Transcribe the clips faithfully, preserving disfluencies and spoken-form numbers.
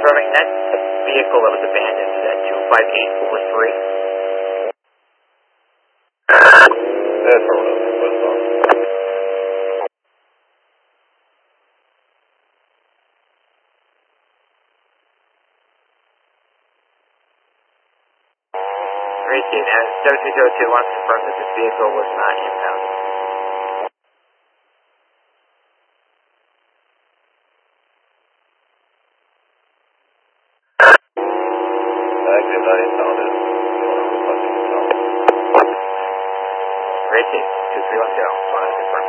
confirming that vehicle that was abandoned is at two five eight four three. That's affirmative, westbound. Racing and seven two zero two wants to confirm that this vehicle was not impounded. Active not impounded. Racing two three one zero, want to confirm.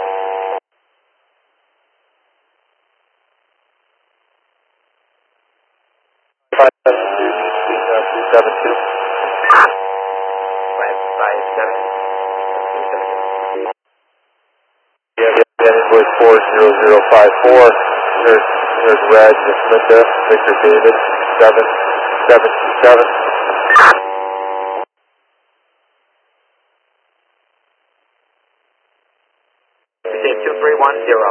five seven two, two seven two. five five seven two seven two. Yeah, yeah, invoice four zero zero five four. Here's, here's Reg, Miss Linda, Victor David, seven seven two seven. Receive two three one zero.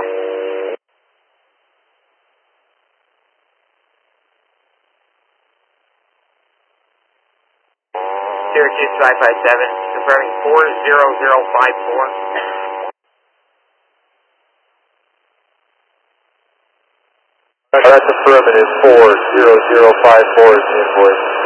Syracuse five five seven, confirming four zero zero five four. That's affirmative, four zero zero five four is the invoice.